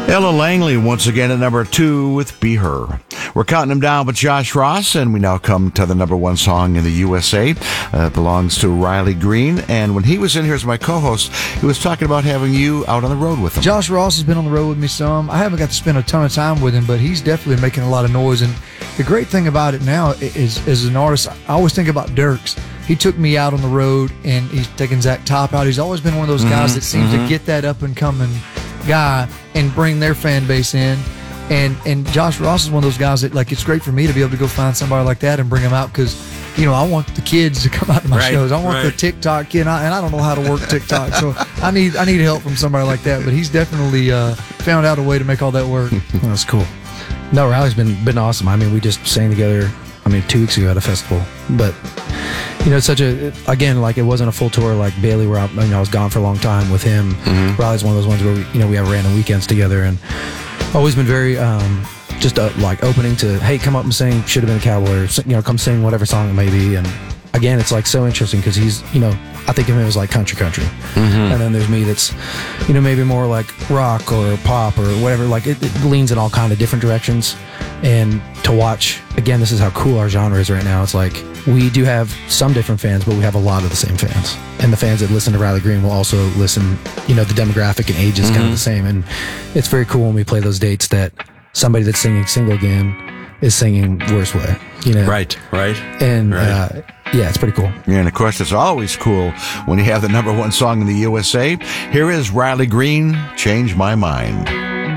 Ella Langley once again at number 2 with Be Her. We're counting them down with Josh Ross, and we now come to the number 1 song in the USA. It belongs to Riley Green, and when he was in here as my co-host, he was talking about having you out on the road with him. Josh Ross has been on the road with me some. I haven't got to spend a ton of time with him, but he's definitely making a lot of noise. And the great thing about it now is, as an artist, I always think about Dirks. He took me out on the road, and he's taking Zach Top out. He's always been one of those guys that seems to get that up-and-coming guy and bring their fan base in. And Josh Ross is one of those guys that, like, it's great for me to be able to go find somebody like that and bring them out because, you know, I want the kids to come out to my shows. I want the TikTok kid, and I don't know how to work TikTok, so I need help from somebody like that. But he's definitely found out a way to make all that work. That's cool. No, Riley's been awesome. I mean, we just sang together, 2 weeks ago at a festival. But, you know, it's such a, again, like, it wasn't a full tour like Bailey where I was gone for a long time with him. Riley's one of those ones where, we have random weekends together, and always been very, like opening to, hey, come up and sing Should Have Been a Cowboy, or, come sing whatever song it may be. And again, it's like so interesting because he's, I think of him as like country. And then there's me that's, maybe more like rock or pop or whatever. Like it leans in all kind of different directions. And to watch, again, this is how cool our genre is right now. It's like we do have some different fans, but we have a lot of the same fans. And the fans that listen to Riley Green will also listen, the demographic and age is kind of the same. And it's very cool when we play those dates that somebody that's singing Single Again is singing Worst Way. Right. And yeah, it's pretty cool. Yeah, and of course, it's always cool when you have the number 1 song in the USA. Here is Riley Green, Change My Mind.